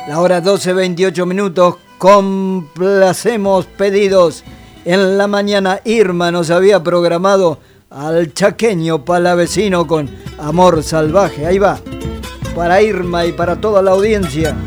La hora 12:28. Complacemos pedidos. En la mañana Irma nos había programado al chaqueño palavecino con Amor Salvaje. Ahí va, para Irma y para toda la audiencia.